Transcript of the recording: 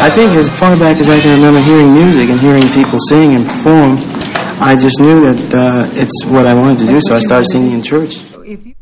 I think as far back as I can remember hearing music and hearing people sing and perform, I just knew that it's what I wanted to do, so I started singing in church.